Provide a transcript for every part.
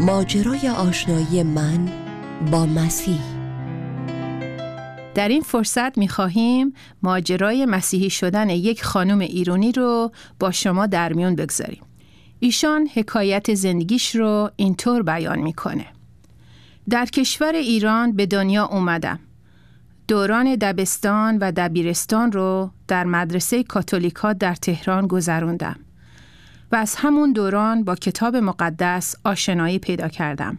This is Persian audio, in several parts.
ماجرای آشنایی من با مسیح. در این فرصت می‌خواهیم ماجرای مسیحی شدن یک خانم ایرانی رو با شما در میون بگذاریم. ایشان حکایت زندگیش رو اینطور بیان میکنه. در کشور ایران به دنیا اومدم. دوران دبستان و دبیرستان رو در مدرسه کاتولیکا در تهران گذروندم و از همون دوران با کتاب مقدس آشنایی پیدا کردم.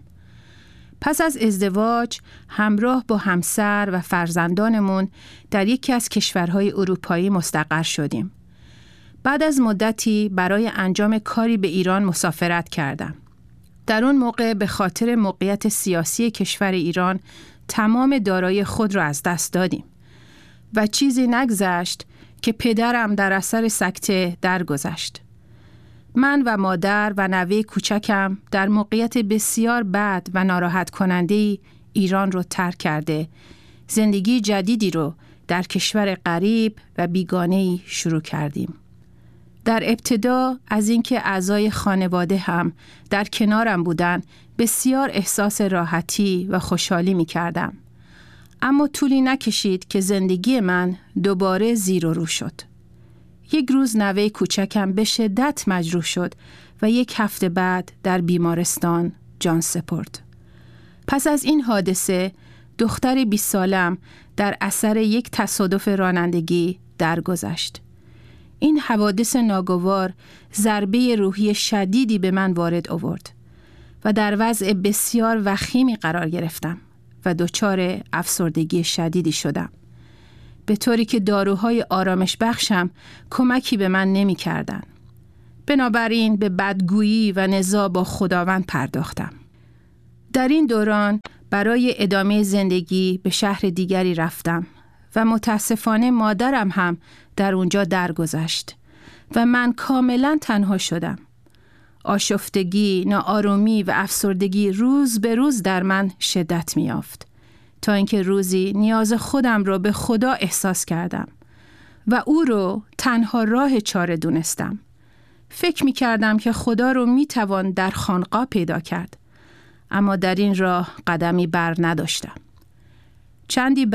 پس از ازدواج همراه با همسر و فرزندانمون در یکی از کشورهای اروپایی مستقر شدیم. بعد از مدتی برای انجام کاری به ایران مسافرت کردم. در اون موقع به خاطر موقعیت سیاسی کشور ایران تمام دارایی خود را از دست دادیم و چیزی نگذشت که پدرم در اثر سکته درگذشت. من و مادر و نوه کوچکم در موقعیت بسیار بد و ناراحت کننده ایران رو ترک کرده زندگی جدیدی رو در کشور غریب و بیگانه‌ای شروع کردیم. در ابتدا از اینکه اعضای خانواده هم در کنارم بودن بسیار احساس راحتی و خوشحالی می کردم. اما طولی نکشید که زندگی من دوباره زیر و رو شد. یک روز نوه کوچکم به شدت مجروح شد و یک هفته بعد در بیمارستان جان سپرد. پس از این حادثه دختر 20 سالم در اثر یک تصادف رانندگی درگذشت. این حوادث ناگوار ضربه روحی شدیدی به من وارد آورد و در وضع بسیار وخیمی قرار گرفتم و دچار افسردگی شدیدی شدم، به طوری که داروهای آرامش بخشم کمکی به من نمی کردن. بنابراین به بدگویی و نزاع با خداوند پرداختم. در این دوران برای ادامه زندگی به شهر دیگری رفتم و متاسفانه مادرم هم در اونجا درگذشت و من کاملا تنها شدم. آشفتگی، ناآرامی و افسردگی روز به روز در من شدت می‌یافت تا اینکه روزی نیاز خودم را به خدا احساس کردم و او رو تنها راه چاره دونستم. فکر می‌کردم که خدا رو می‌توان در خانقاه پیدا کرد، اما در این راه قدمی بر نداشتم. چندی